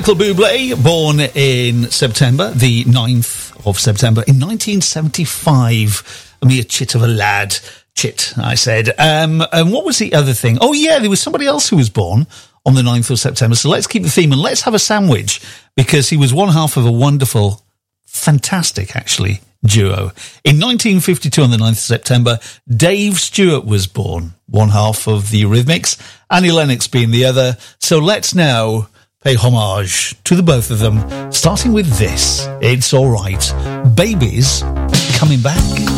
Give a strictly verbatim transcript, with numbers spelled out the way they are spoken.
Michael Bublé, born in September, the ninth of September, in nineteen seventy-five. A mere chit of a lad. Chit, I said. Um, and what was the other thing? Oh, yeah, there was somebody else who was born on the ninth of September. So let's keep the theme and let's have a sandwich, because he was one half of a wonderful, fantastic, actually, duo. In nineteen fifty-two, on the ninth of September, Dave Stewart was born, one half of the Eurythmics, Annie Lennox being the other. So let's now pay homage to the both of them, starting with this. It's All Right. Babies coming back.